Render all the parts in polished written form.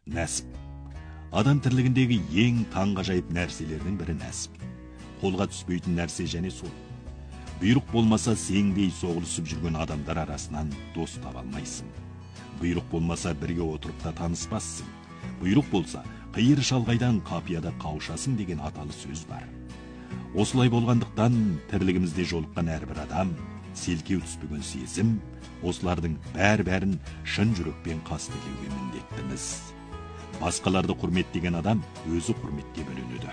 Нәсіп. Адам тірлігіндегі ең таңғажайып нәрселердің бірі нәсіп. Қолға түспейтін нәрсе және сол. Бұйрық болмаса сеңдей соғылысып жүрген адамдар арасынан дос таба алмайсың. Бұйрық болмаса бірге отырып та таныспассың. Бұйрық болса қиыр шалғайдан қапияда қауышасың деген аталы сөз бар. Осылай болғандықтан тірлігімізде жолыққан әрбір адам, селкеу түспеген сезім, осылардың бәрін шын жүрекпен қастерлеуге міндеттіміз. Басқаларды құрметтеген адам өзі құрметке бөленеді.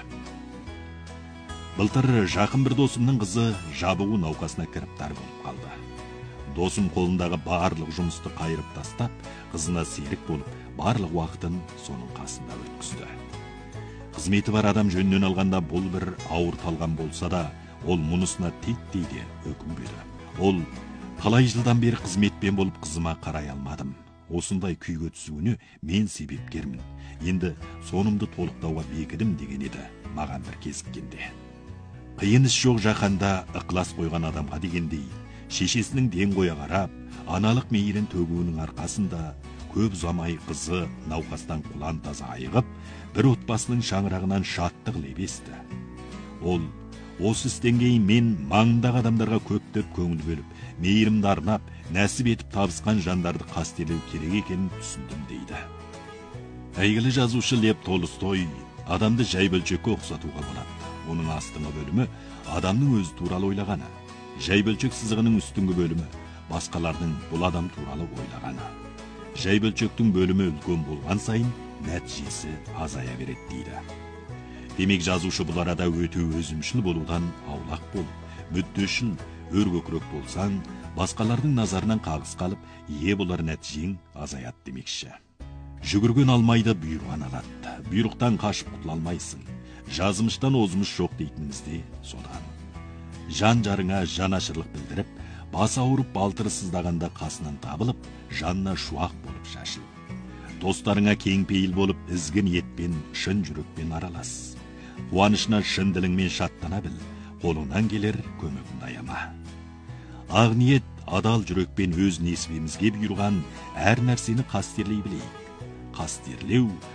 Былтыр жақын бір досымның қызы жабығу науқасына кіріп тар болып қалды. Досым қолындағы барлық жұмысты қайырып тастап, қызына серік болып, барлық уақытын соның қасында өткізді. Қызметі бар адам жөнінен алғанда бұл бір ауыр талған болса да, ол мұнысына титтей де өкінбеді. Ол талай жылдан бері қызметпен болып қызыма қарай алмадым. Осындай күйге түсуіне мен себепкермін. Енді сонымды толықтауға бекідім деген еді маған бір кезіккенде. Қиын іс жоқ жаһанда ықылас қойған адамға дегендей, шешесінің ден қоя қарап, аналық мейірін төгуінің арқасында көп ұзамай қызы науқастан құлан таза айығып, бір отбасының шаңырағынан шаттық леп есті. Ол осы істен кейін мен маңындағы адамдарға көптеп көңіл бөліп, мейірімді арнап, нәсіп етіп табысқан жандарды қастерлеу керек екенін түсіндім дейді. Әйгілі жазушы Лев Толстой адамды жай бөлшекке ұқсатуға болады. Оның астыңғы бөлімі адамның өзі туралы ойлағаны, жай бөлшек сызығының үстіңгі бөлімі басқалардың бұл адам туралы ойлағаны. Жай бөлшектің бөлімі үлкен болған сайын нәтижесі азая береді дейді. Демек жазушы бұл арада өте өзімшіл болудан аулақ болып, мүддешіл, өркөкірек болсаң, басқалардың назарынан қағыс қалып, ие болар нәтижең азаяды демекші. Жүгірген алмайды, бұйырған алады. Бұйрықтан қашып құтыла алмайсың. Жазмыштан озмыш жоқ дейтініміз де содан. Жан жарыңа жанашырлық білдіріп, басы ауырып балтыры сыздағанда қасынан табылып, жанына шуақ болып шашыл. Достарыңа кең пейіл болып, ізгі ниетпен, шын жүрекпен аралас. Қуанышына шын діліңмен шаттана біл, қолыңнан келер көмегіңді аяма. Ақ ниет, адал жүрекпен өз несібемізге бұйырған әр нәрсені қастерлей білейік. Қастерлеу